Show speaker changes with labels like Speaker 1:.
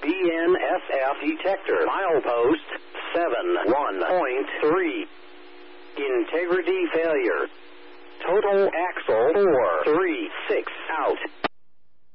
Speaker 1: BNSF detector. Milepost 71.3. Integrity failure. Total axle 436 out.